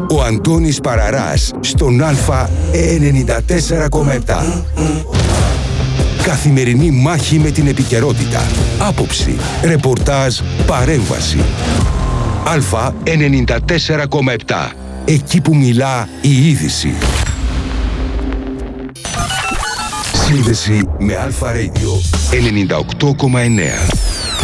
Ο Αντώνης Παραράς στον Α94,7. Καθημερινή μάχη με την επικαιρότητα. Άποψη, ρεπορτάζ, παρέμβαση. Α94,7. Εκεί που μιλά η είδηση. Σύνδεση με Αλφα Radio 98,9.